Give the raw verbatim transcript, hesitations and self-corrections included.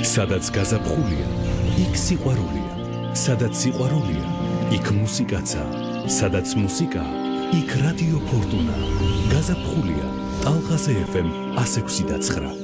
სადაც გაზაფხულია, იქ სიყვარულია. სადაც სიყვარულია, იქ მუსიკაცა. სადაც მუსიკა, იქ რადიო ფორტუნა. გაზაფხულია, ტალღაზე ეფ ემ one oh six point nine.